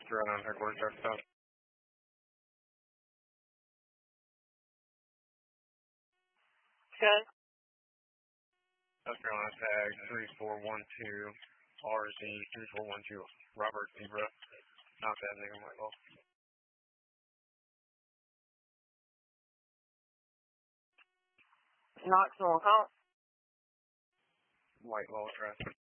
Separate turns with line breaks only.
Run on headquarters, truck stop.
Okay.
South Carolina tag 3412 RZ 3412 Robert Zebra. Not that nigga, Michael.
Knoxville, huh?
White Wall traffic.